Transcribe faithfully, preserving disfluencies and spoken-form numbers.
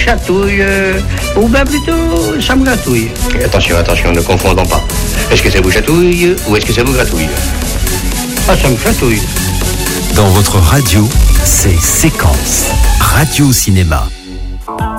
Chatouille, euh, ou bien plutôt, ça me gratouille. Attention, attention, ne confondons pas. Est-ce que ça vous chatouille ou est-ce que ça vous gratouille? Ah, ça me chatouille. Dans votre radio, c'est Séquence, Radio Cinéma.